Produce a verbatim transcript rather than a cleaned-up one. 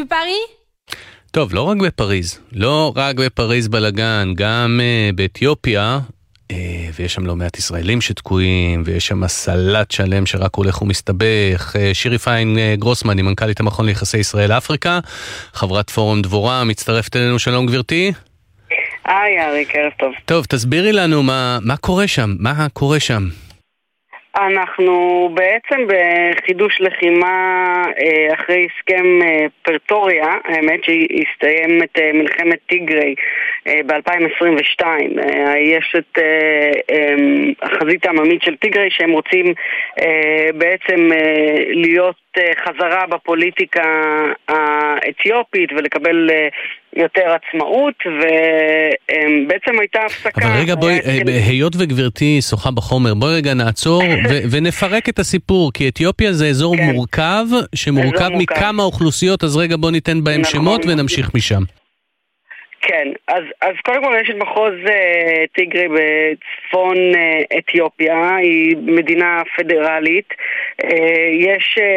tu Paris? טוב, לא רק בפריז, לא רק בפריז בלגן, גם uh, באתיופיה, uh, ויש שם לא מעט ישראלים שתקועים, ויש שם סלט שלם שרק הולך ומסתבך. Uh, שירי פיין uh, גרוסמן, היא מנכ"לית המכון ליחסי ישראל-אפריקה, חברת פורום דבורה, מצטרפת אלינו, שלום גברתי. היי אריק, ערב טוב. טוב, תסבירי לנו מה, מה קורה שם, מה קורה שם? אנחנו בעצם בחידוש לחימה אחרי הסכם פרטוריה, האמת שהסתיים את מלחמת טיגרי ב-אלפיים עשרים ושתיים. יש את החזית העממית של טיגרי שהם רוצים בעצם להיות חזרה בפוליטיקה האתיופית ולקבל יותר עצמאות, ובעצם הייתה הפסקה. אבל רגע, בואי, היות וגברתי שוחה בחומר, בואי רגע נעצור ונפרק את הסיפור, כי אתיופיה זה אזור מורכב, שמורכב מכמה אוכלוסיות, אז רגע בוא ניתן בהם שמות ונמשיך משם. כן, אז, אז קודם כל יש את מחוז uh, טיגרי בצפון uh, אתיופיה, היא מדינה פדרלית, uh, יש... Uh,